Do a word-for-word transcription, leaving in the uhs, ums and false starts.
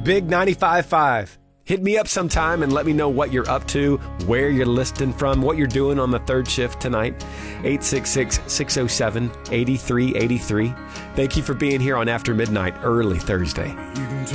Big ninety-five point five. Hit me up sometime and let me know what you're up to, where you're listening from, what you're doing on the third shift tonight. eight six six, six oh seven, eight three eight three. Thank you for being here on After Midnight, early Thursday.